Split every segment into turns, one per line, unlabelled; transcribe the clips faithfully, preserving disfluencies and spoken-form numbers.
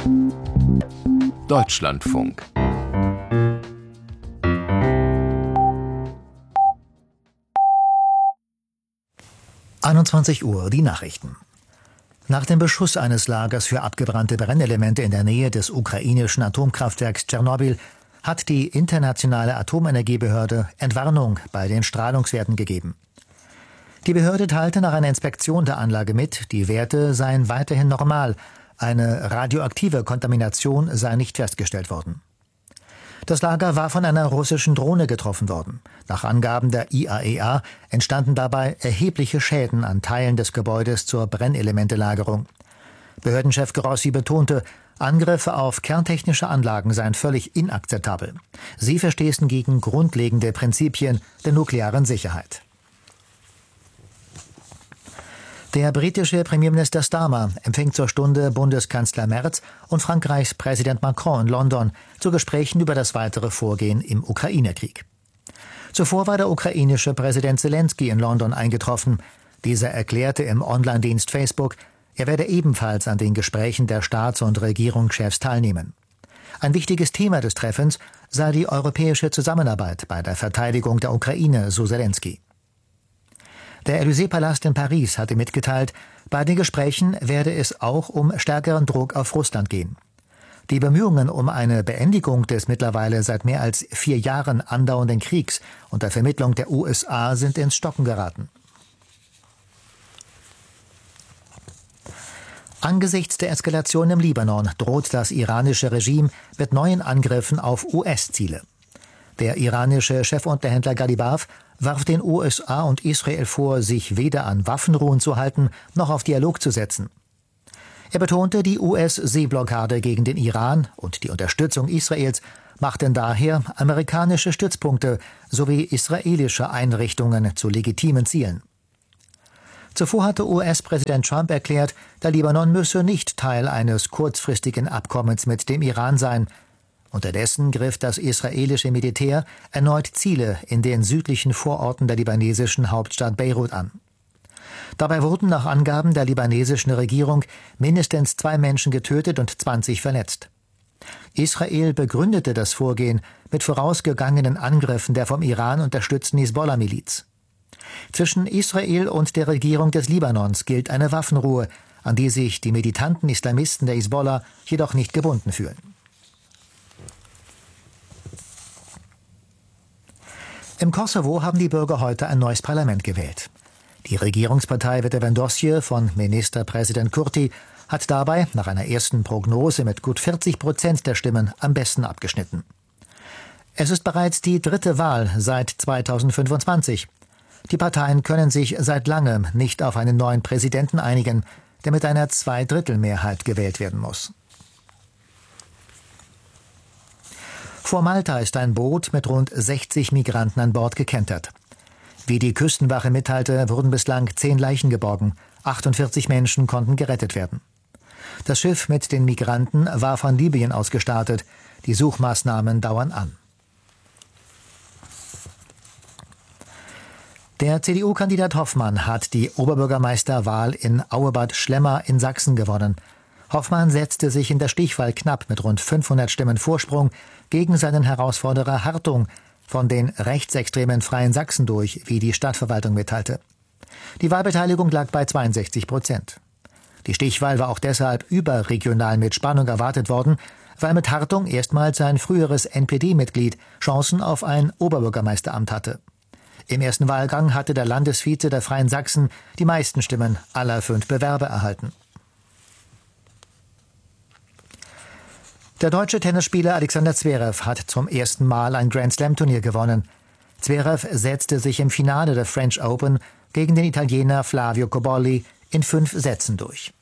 Deutschlandfunk.
einundzwanzig Uhr, die Nachrichten. Nach dem Beschuss eines Lagers für abgebrannte Brennelemente in der Nähe des ukrainischen Atomkraftwerks Tschernobyl hat die Internationale Atomenergiebehörde Entwarnung bei den Strahlungswerten gegeben. Die Behörde teilte nach einer Inspektion der Anlage mit, die Werte seien weiterhin normal, eine radioaktive Kontamination sei nicht festgestellt worden. Das Lager war von einer russischen Drohne getroffen worden. Nach Angaben der I A E A entstanden dabei erhebliche Schäden an Teilen des Gebäudes zur Brennelementelagerung. Behördenchef Grossi betonte, Angriffe auf kerntechnische Anlagen seien völlig inakzeptabel. Sie verstoßen gegen grundlegende Prinzipien der nuklearen Sicherheit. Der britische Premierminister Starmer empfing zur Stunde Bundeskanzler Merz und Frankreichs Präsident Macron in London zu Gesprächen über das weitere Vorgehen im Ukraine-Krieg. Zuvor war der ukrainische Präsident Zelensky in London eingetroffen. Dieser erklärte im Online-Dienst Facebook, er werde ebenfalls an den Gesprächen der Staats- und Regierungschefs teilnehmen. Ein wichtiges Thema des Treffens sei die europäische Zusammenarbeit bei der Verteidigung der Ukraine, so Zelensky. Der Élysée-Palast in Paris hatte mitgeteilt, bei den Gesprächen werde es auch um stärkeren Druck auf Russland gehen. Die Bemühungen um eine Beendigung des mittlerweile seit mehr als vier Jahren andauernden Kriegs unter Vermittlung der U S A sind ins Stocken geraten. Angesichts der Eskalation im Libanon droht das iranische Regime mit neuen Angriffen auf U S-Ziele. Der iranische Chefunterhändler Ghalibaf warf den U S A und Israel vor, sich weder an Waffenruhen zu halten, noch auf Dialog zu setzen. Er betonte, die U S-Seeblockade gegen den Iran und die Unterstützung Israels machten daher amerikanische Stützpunkte sowie israelische Einrichtungen zu legitimen Zielen. Zuvor hatte U S-Präsident Trump erklärt, der Libanon müsse nicht Teil eines kurzfristigen Abkommens mit dem Iran sein. Unterdessen griff das israelische Militär erneut Ziele in den südlichen Vororten der libanesischen Hauptstadt Beirut an. Dabei wurden nach Angaben der libanesischen Regierung mindestens zwei Menschen getötet und zwanzig verletzt. Israel begründete das Vorgehen mit vorausgegangenen Angriffen der vom Iran unterstützten Hisbollah-Miliz. Zwischen Israel und der Regierung des Libanons gilt eine Waffenruhe, an die sich die militanten Islamisten der Hisbollah jedoch nicht gebunden fühlen. Im Kosovo haben die Bürger heute ein neues Parlament gewählt. Die Regierungspartei Vetëvendosje von Ministerpräsident Kurti hat dabei nach einer ersten Prognose mit gut vierzig Prozent der Stimmen am besten abgeschnitten. Es ist bereits die dritte Wahl seit zweitausendfünfundzwanzig. Die Parteien können sich seit langem nicht auf einen neuen Präsidenten einigen, der mit einer Zweidrittelmehrheit gewählt werden muss. Vor Malta ist ein Boot mit rund sechzig Migranten an Bord gekentert. Wie die Küstenwache mitteilte, wurden bislang zehn Leichen geborgen. achtundvierzig Menschen konnten gerettet werden. Das Schiff mit den Migranten war von Libyen aus gestartet. Die Suchmaßnahmen dauern an. Der C D U-Kandidat Hoffmann hat die Oberbürgermeisterwahl in Auebad Schlemmer in Sachsen gewonnen. Hoffmann setzte sich in der Stichwahl knapp mit rund fünfhundert Stimmen Vorsprung gegen seinen Herausforderer Hartung von den rechtsextremen Freien Sachsen durch, wie die Stadtverwaltung mitteilte. Die Wahlbeteiligung lag bei zweiundsechzig Prozent. Die Stichwahl war auch deshalb überregional mit Spannung erwartet worden, weil mit Hartung erstmals sein früheres N P D-Mitglied Chancen auf ein Oberbürgermeisteramt hatte. Im ersten Wahlgang hatte der Landesvize der Freien Sachsen die meisten Stimmen aller fünf Bewerber erhalten. Der deutsche Tennisspieler Alexander Zverev hat zum ersten Mal ein Grand-Slam-Turnier gewonnen. Zverev setzte sich im Finale der French Open gegen den Italiener Flavio Cobolli in fünf Sätzen durch.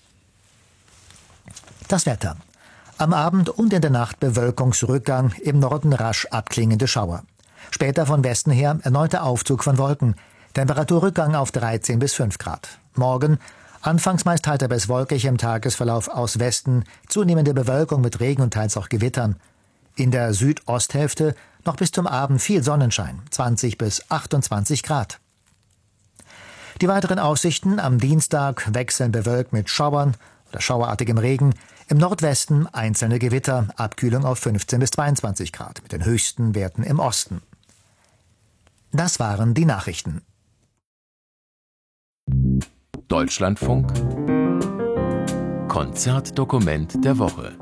Das Wetter. Am Abend und in der Nacht Bewölkungsrückgang, im Norden rasch abklingende Schauer. Später von Westen her erneuter Aufzug von Wolken. Temperaturrückgang auf dreizehn bis fünf Grad. Morgen anfangs meist heiter bis wolkig, im Tagesverlauf aus Westen zunehmende Bewölkung mit Regen und teils auch Gewittern. In der Südosthälfte noch bis zum Abend viel Sonnenschein, zwanzig bis achtundzwanzig Grad. Die weiteren Aussichten: am Dienstag wechseln bewölkt mit Schauern oder schauerartigem Regen. Im Nordwesten einzelne Gewitter, Abkühlung auf fünfzehn bis zweiundzwanzig Grad, mit den höchsten Werten im Osten. Das waren die Nachrichten.
Deutschlandfunk Konzertdokument der Woche.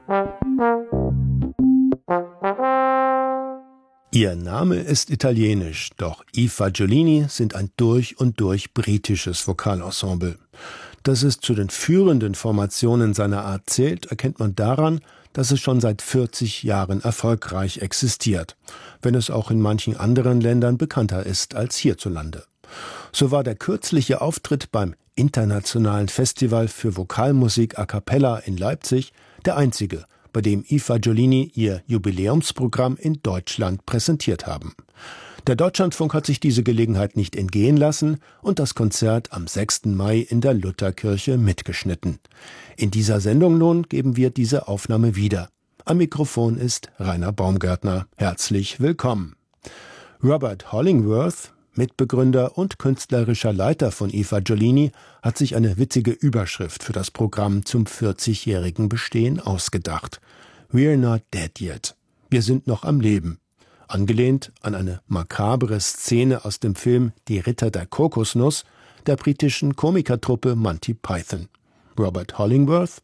Ihr Name ist italienisch, doch i Fagiolini sind ein durch und durch britisches Vokalensemble. Dass es zu den führenden Formationen seiner Art zählt, erkennt man daran, dass es schon seit vierzig Jahren erfolgreich existiert, wenn es auch in manchen anderen Ländern bekannter ist als hierzulande. So war der kürzliche Auftritt beim Internationalen Festival für Vokalmusik a cappella in Leipzig der einzige, bei dem i Fagiolini ihr Jubiläumsprogramm in Deutschland präsentiert haben. Der Deutschlandfunk hat sich diese Gelegenheit nicht entgehen lassen und das Konzert am sechsten Mai in der Lutherkirche mitgeschnitten. In dieser Sendung nun geben wir diese Aufnahme wieder. Am Mikrofon ist Rainer Baumgärtner. Herzlich willkommen. Robert Hollingworth, Mitbegründer und künstlerischer Leiter von i Fagiolini, hat sich eine witzige Überschrift für das Programm zum vierzigjährigen Bestehen ausgedacht. We're not dead yet. Wir sind noch am Leben. Angelehnt an eine makabre Szene aus dem Film Die Ritter der Kokosnuss der britischen Komikertruppe Monty Python. Robert Hollingworth: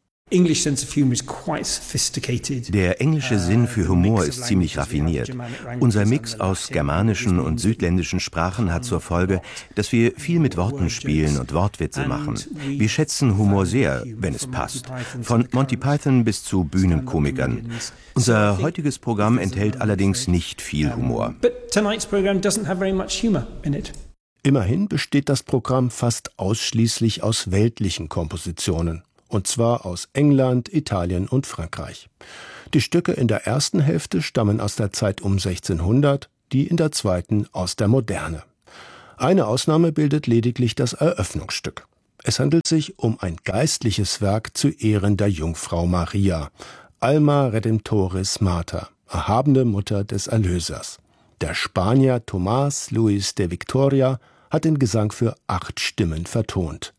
Der englische Sinn für Humor ist ziemlich raffiniert. Unser Mix aus germanischen und südländischen Sprachen hat zur Folge, dass wir viel mit Worten spielen und Wortwitze machen. Wir schätzen Humor sehr, wenn es passt. Von Monty Python bis zu Bühnenkomikern. Unser heutiges Programm enthält allerdings nicht viel Humor.
Immerhin besteht das Programm fast ausschließlich aus weltlichen Kompositionen. Und zwar aus England, Italien und Frankreich. Die Stücke in der ersten Hälfte stammen aus der Zeit um sechzehnhundert, die in der zweiten aus der Moderne. Eine Ausnahme bildet lediglich das Eröffnungsstück. Es handelt sich um ein geistliches Werk zu Ehren der Jungfrau Maria, Alma Redemptoris Mater, erhabene Mutter des Erlösers. Der Spanier Tomás Luis de Victoria hat den Gesang für acht Stimmen vertont.